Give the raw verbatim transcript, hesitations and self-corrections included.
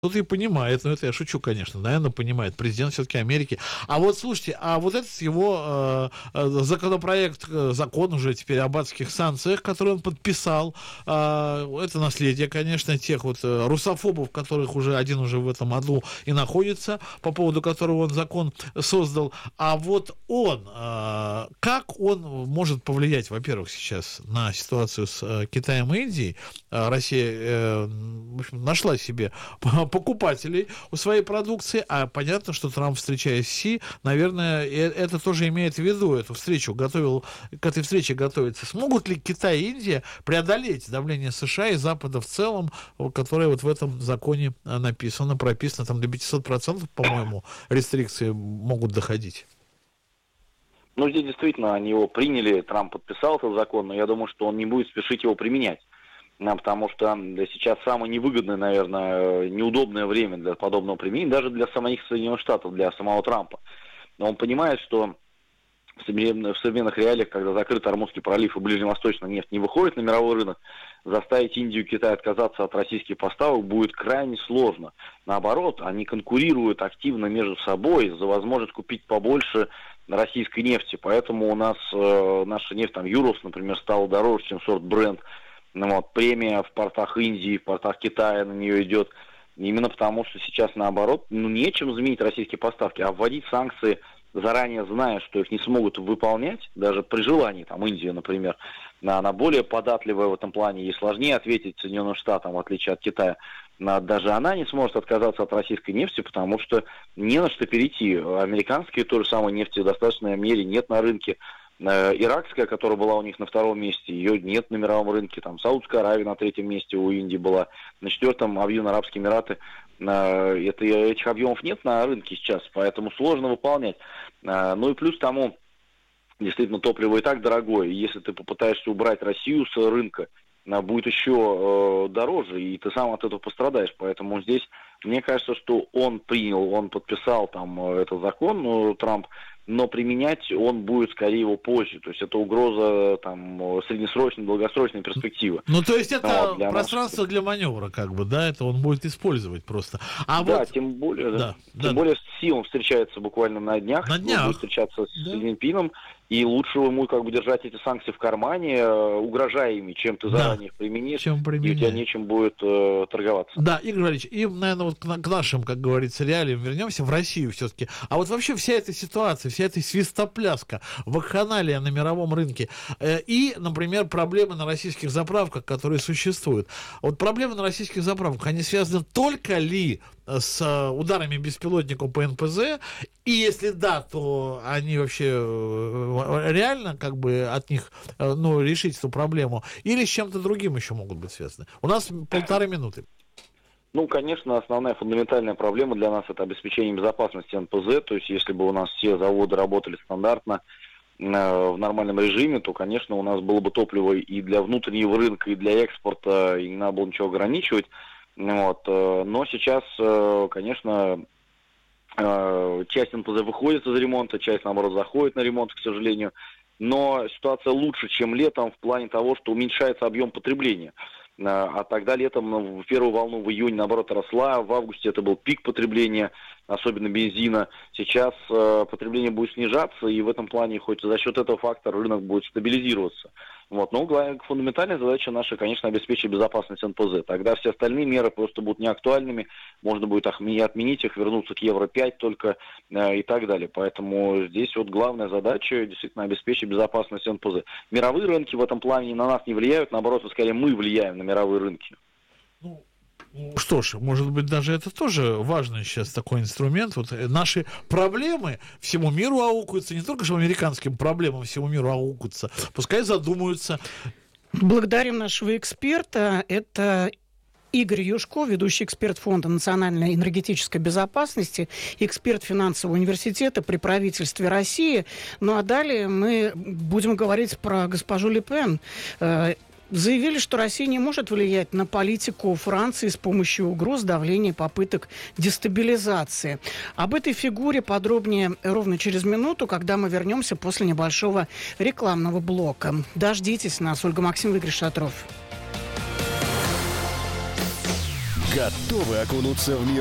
Кто-то и понимает, ну это я шучу, конечно, наверное, понимает, президент все-таки Америки. А вот, слушайте, а вот этот его э, законопроект, закон уже теперь об адских санкциях, который он подписал, э, это наследие, конечно, тех вот э, русофобов, которых уже один уже в этом аду и находится, по поводу которого он закон создал. А вот он, э, как он может повлиять, во-первых, сейчас на ситуацию с э, Китаем и Индией? Э, Россия, э, в общем, нашла себе покупателей у своей продукции, а понятно, что Трамп, встречаясь с Си, наверное, это тоже имеет в виду, эту встречу, готовил, к этой встрече готовится. Смогут ли Китай и Индия преодолеть давление США и Запада в целом, которое вот в этом законе написано, прописано, там до пятьсот процентов, по-моему, рестрикции могут доходить? Ну, здесь действительно они его приняли, Трамп подписал этот закон, но я думаю, что он не будет спешить его применять. Потому что сейчас самое невыгодное, наверное, неудобное время для подобного применения, даже для самих Соединенных Штатов, для самого Трампа. Но он понимает, что в современных, в современных реалиях, когда закрыт Ормузский пролив и ближневосточная нефть не выходит на мировой рынок, заставить Индию и Китай отказаться от российских поставок будет крайне сложно. Наоборот, они конкурируют активно между собой за возможность купить побольше российской нефти. Поэтому у нас э, наша нефть, там, Юрос, например, стала дороже, чем сорт Brent. Ну, вот, премия в портах Индии, в портах Китая на нее идет именно потому, что сейчас, наоборот, ну, нечем заменить российские поставки, а вводить санкции, заранее зная, что их не смогут выполнять, даже при желании, там, Индия, например, она более податливая в этом плане, ей сложнее ответить Соединенным Штатам, в отличие от Китая, даже она не сможет отказаться от российской нефти, потому что не на что перейти. Американские той же самой нефти в достаточной мере нет на рынке. Иракская, которая была у них на втором месте, ее нет на мировом рынке. Там Саудовская Аравия на третьем месте у Индии была. На четвертом Объединенные Арабские Эмираты. Это, этих объемов нет на рынке сейчас, поэтому сложно выполнять. Ну и плюс тому, действительно, топливо и так дорогое. Если ты попытаешься убрать Россию с рынка, будет еще дороже, и ты сам от этого пострадаешь. Поэтому здесь, мне кажется, что он принял, он подписал там этот закон, ну, Трамп, но применять он будет скорее его позже. То есть это угроза там среднесрочной, долгосрочной перспективы. Ну, то есть это вот, для пространство нас... для маневра, как бы, да, это он будет использовать просто. А да, вот... тем более, да, тем да. более с Си он встречается буквально на днях, на днях. Он будет встречаться с да. Си Цзиньпином, и лучше ему как бы держать эти санкции в кармане, угрожая ими, чем ты да. заранее их применишь, чем и у тебя нечем будет э, торговаться. Да, Игорь Валерьевич, и, наверное, вот к нашим, как говорится, реалиям вернемся, в Россию все-таки. А вот вообще вся эта ситуация, вся эта свистопляска, вакханалия на мировом рынке э, и, например, проблемы на российских заправках, которые существуют. Вот проблемы на российских заправках, они связаны только ли с ударами беспилотников по эн пэ зэ, и если да, то они вообще реально как бы от них, ну, решить эту проблему, или с чем-то другим еще могут быть связаны? У нас полторы минуты. Ну, конечно, основная фундаментальная проблема для нас — это обеспечение безопасности эн пэ зэ, то есть если бы у нас все заводы работали стандартно, э, в нормальном режиме, то, конечно, у нас было бы топливо и для внутреннего рынка, и для экспорта, и не надо было ничего ограничивать. Вот. Но сейчас, конечно, часть эн пэ зэ выходит из ремонта, часть, наоборот, заходит на ремонт, к сожалению. Но ситуация лучше, чем летом, в плане того, что уменьшается объем потребления. А тогда летом в первую волну в июне, наоборот, росла, в августе это был пик потребления, особенно бензина. Сейчас э, потребление будет снижаться, и в этом плане хоть за счет этого фактора рынок будет стабилизироваться. Вот. Но главная, фундаментальная задача наша, конечно, обеспечить безопасность эн пэ зэ. Тогда все остальные меры просто будут неактуальными, можно будет отменить их, вернуться к евро пять только э, и так далее. Поэтому здесь вот главная задача действительно обеспечить безопасность эн пэ зэ. Мировые рынки в этом плане на нас не влияют, наоборот, скорее мы влияем на мировые рынки. Ну, что ж, может быть, даже это тоже важный сейчас такой инструмент. Вот наши проблемы всему миру аукаются, не только же американским проблемам всему миру аукаются. Пускай задумаются. Благодарим нашего эксперта. Это Игорь Юшко, ведущий эксперт Фонда национальной энергетической безопасности, эксперт финансового университета при правительстве России. Ну а далее мы будем говорить про госпожу Ле Пен. Заявили, что Россия не может влиять на политику Франции с помощью угроз, давления, попыток дестабилизации. Об этой фигуре подробнее ровно через минуту, когда мы вернемся после небольшого рекламного блока. Дождитесь нас. Ольга Максимова, Игорь Шатров. Готовы окунуться в мир